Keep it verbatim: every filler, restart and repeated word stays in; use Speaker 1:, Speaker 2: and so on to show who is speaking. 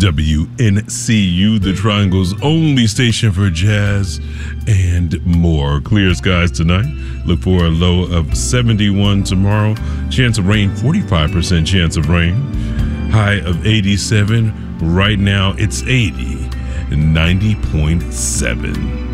Speaker 1: W N C U, the Triangle's only station for jazz and more. Clear skies tonight. Look for a low of seventy-one tomorrow. Chance of rain, forty-five percent chance of rain. High of eighty-seven. Right now it's eighty. ninety point seven.